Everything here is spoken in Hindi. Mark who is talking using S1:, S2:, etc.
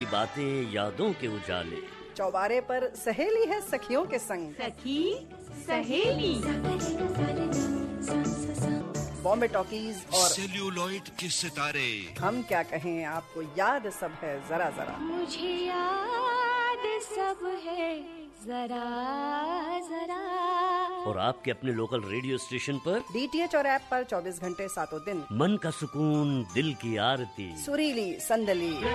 S1: की बातें, यादों के उजाले।
S2: चौबारे पर सहेली है सखियों के संग।
S3: सखी सहेली।
S2: बॉम्बे टॉकीज और
S4: सेल्यूलॉइड के सितारे।
S2: हम क्या कहें, आपको याद सब है जरा जरा।
S3: मुझे याद सब है जरा जरा।
S1: और आपके अपने लोकल रेडियो स्टेशन पर
S2: DTH और ऐप पर 24 घंटे 7 दिन।
S1: मन का सुकून, दिल की आरती।
S2: सुरीली संदली